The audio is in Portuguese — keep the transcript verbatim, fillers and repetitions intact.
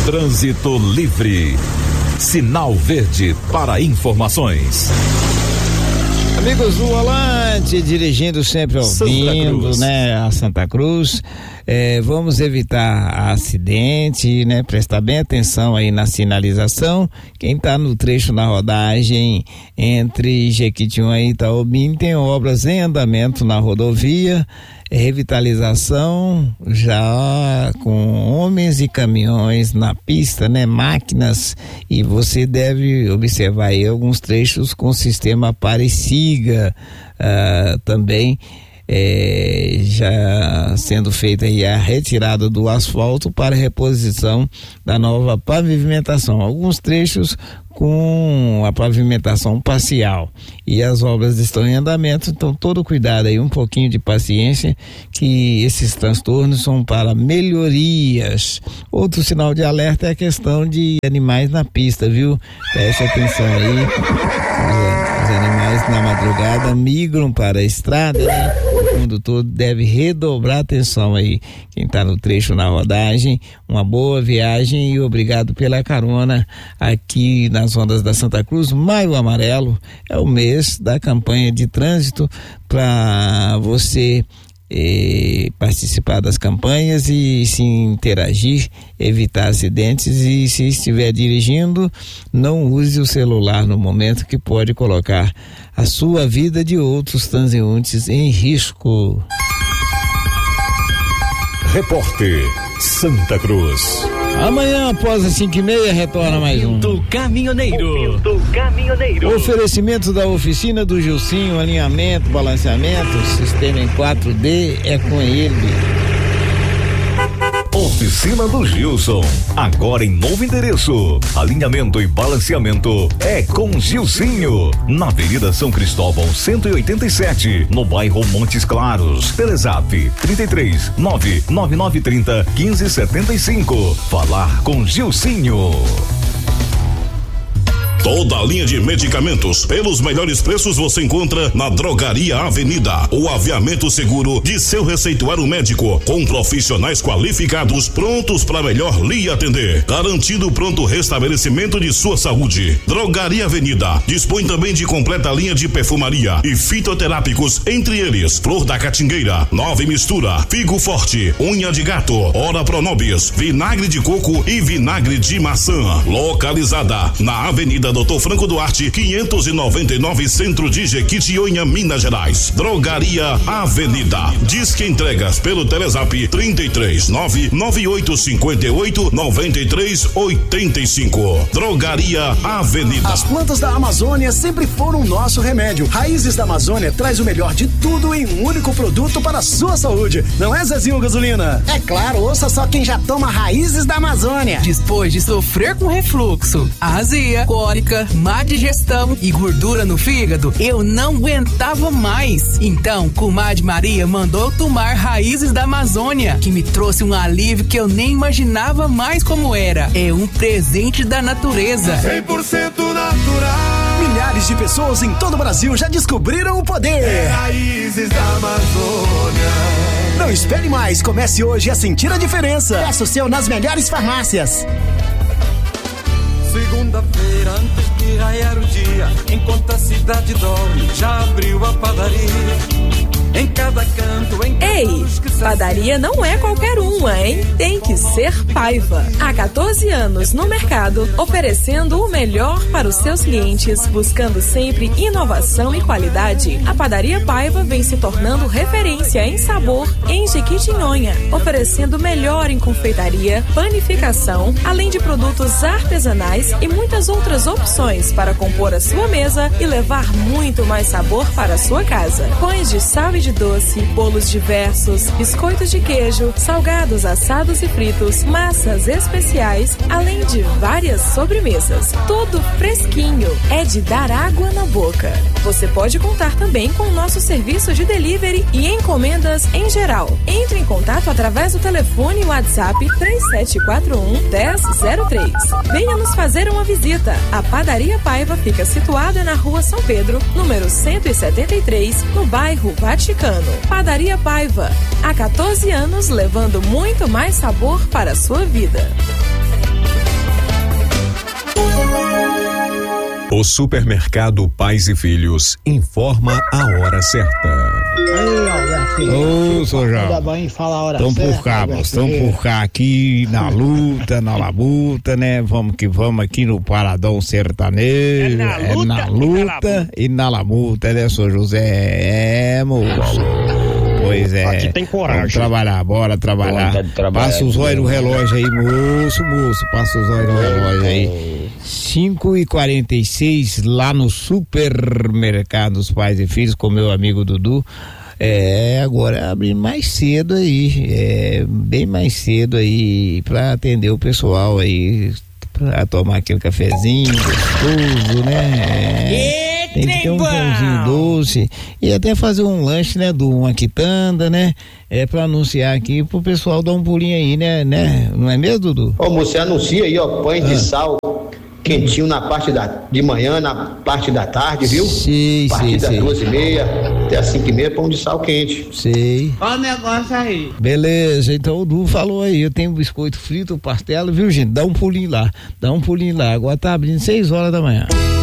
Trânsito livre. Sinal verde para informações. Amigos do volante, dirigindo sempre ouvindo, né, a Santa Cruz, é, vamos evitar acidente, né, prestar bem atenção aí na sinalização. Quem tá no trecho na rodagem entre Jequitinhonha e Itaobim tem obras em andamento na rodovia, revitalização já com homens e caminhões na pista, né, máquinas, e você deve observar aí alguns trechos com sistema Apareciga, uh, também é, já sendo feita aí a retirada do asfalto para reposição da nova pavimentação. Alguns trechos com a pavimentação parcial e as obras estão em andamento, então todo cuidado aí, um pouquinho de paciência, que esses transtornos são para melhorias. Outro sinal de alerta é a questão de animais na pista, viu? Preste atenção aí, os animais na madrugada migram para a estrada, né? O condutor deve redobrar atenção aí, quem está no trecho na rodagem. Uma boa viagem e obrigado pela carona aqui nas ondas da Santa Cruz. Maio Amarelo é o mês da campanha de trânsito para você eh, participar das campanhas e se interagir, evitar acidentes, e se estiver dirigindo, não use o celular no momento, que pode colocar a sua vida de outros transeuntes em risco. Repórter Santa Cruz. Amanhã, após as cinco e meia, retorna mais um do Caminhoneiro. Do Caminhoneiro. Oferecimento da oficina do Gilcinho, alinhamento, balanceamento, sistema em quatro D, é com ele. Oficina do Gilson, agora em novo endereço. Alinhamento e balanceamento é com Gilcinho, na Avenida São Cristóvão cento e oitenta e sete, no bairro Montes Claros. Telezap trinta e três, nove nove nove trinta, quinze setenta e cinco. Falar com Gilcinho. Toda a linha de medicamentos pelos melhores preços você encontra na Drogaria Avenida. O aviamento seguro de seu receituário médico, com profissionais qualificados prontos para melhor lhe atender, garantindo pronto restabelecimento de sua saúde. Drogaria Avenida dispõe também de completa linha de perfumaria e fitoterápicos, entre eles Flor da Catingueira, Nova Mistura, Figo Forte, Unha de Gato, Ora Pronobis, Vinagre de Coco e Vinagre de Maçã. Localizada na Avenida Doutor Franco Duarte, quinhentos e noventa e nove, Centro de Jequitinhonha, Minas Gerais. Drogaria Avenida. Disque entregas pelo Telezap trinta e três, nove nove oito cinco oito, nove três oito cinco. Drogaria Avenida. As plantas da Amazônia sempre foram nosso remédio. Raízes da Amazônia traz o melhor de tudo em um único produto para a sua saúde. Não é, Zezinho Gasolina? É claro, ouça só quem já toma Raízes da Amazônia. Depois de sofrer com refluxo, azia, cólica, má digestão e gordura no fígado, eu não aguentava mais. Então, comadre Maria mandou tomar Raízes da Amazônia, que me trouxe um alívio que eu nem imaginava mais como era. É um presente da natureza. cem por cento natural. Milhares de pessoas em todo o Brasil já descobriram o poder. É Raízes da Amazônia. Não espere mais, comece hoje a sentir a diferença. Peça o seu nas melhores farmácias. Segunda-feira, antes de raiar o dia, enquanto a cidade dorme, já abriu a padaria. Em cada canto, em cada Ei, padaria não é qualquer uma, hein? Tem que ser Paiva. Há quatorze anos no mercado, oferecendo o melhor para os seus clientes, buscando sempre inovação e qualidade. A Padaria Paiva vem se tornando referência em sabor em Jequitinhonha, oferecendo o melhor em confeitaria, panificação, além de produtos artesanais e muitas outras opções para compor a sua mesa e levar muito mais sabor para a sua casa. Pães de sal e de doce, bolos diversos, biscoitos de queijo, salgados, assados e fritos, massas especiais, além de várias sobremesas. Tudo fresquinho, é de dar água na boca. Você pode contar também com o nosso serviço de delivery e encomendas em geral. Entre em contato através do telefone e WhatsApp três sete quatro um, um zero zero três. Venha nos fazer uma visita. A Padaria Paiva fica situada na Rua São Pedro, número cento e setenta e três, no bairro Vaticano. Padaria Paiva, há quatorze anos levando muito mais sabor para a sua vida. O supermercado Pais e Filhos informa a hora certa. Ô, Sojão, estão por cá, estão por cá aqui na luta, na labuta, né? Vamos que vamos aqui no Paradão Sertanejo, é na luta, é na luta e na labuta, né, Sr. José? É, moço. Pois é. Aqui tem coragem. Vamos trabalhar, bora trabalhar. Passa os olhos no relógio aí, moço, moço, passa os olhos no relógio aí. cinco e quarenta e seis lá no supermercado dos Pais e Filhos com meu amigo Dudu. É, agora abrir mais cedo aí, é, bem mais cedo aí pra atender o pessoal aí, pra tomar aquele cafezinho gostoso, né? É, tem que ter um pãozinho doce e até fazer um lanche, né, do uma quitanda, né? É pra anunciar aqui pro pessoal dar um pulinho aí, né, né? Não é mesmo, Dudu? Ô, você anuncia aí, ó, pães ah. de sal quentinho na parte da, de manhã, na parte da tarde, viu? Sim, a partir sim, das sim. duas e meia até as cinco e meia, pão de sal quente. Sei. Olha o negócio aí. Beleza, então o Du falou aí, eu tenho biscoito frito, pastela, viu, gente? Dá um pulinho lá, dá um pulinho lá. Agora tá abrindo seis horas da manhã.